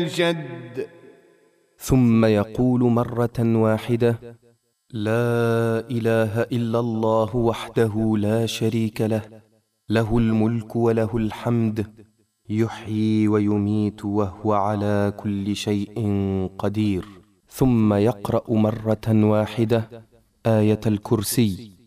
الجد. ثم يقول مرة واحدة: لا إله إلا الله وحده لا شريك له، له الملك وله الحمد، يحيي ويميت وهو على كل شيء قدير. ثم يقرأ مرة واحدة آية الكرسي.